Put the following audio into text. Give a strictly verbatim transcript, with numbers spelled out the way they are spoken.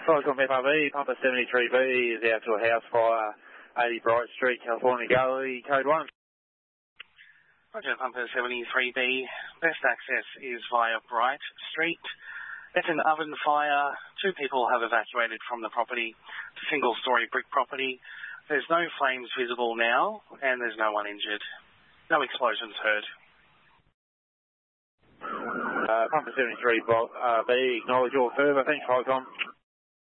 Cyclone F R V, Pumper seventy-three B is out to a house fire, eighty Bright Street, California Gully, code one. Roger, Pumper seventy-three B. Best access is via Bright Street. It's an oven fire. Two people have evacuated from the property. It's a single-storey brick property. There's no flames visible now, and there's no one injured. No explosions heard. Uh, Pumper seventy-three B, uh, acknowledge all further. Thanks, Cyclone.